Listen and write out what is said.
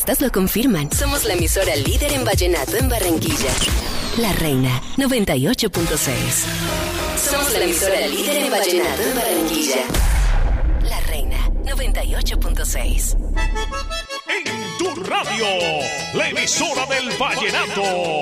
Estas lo confirman. Somos la emisora líder en vallenato en Barranquilla. La Reina 98.6. Somos la emisora líder en vallenato en Barranquilla. La Reina 98.6. En tu radio, la emisora del vallenato.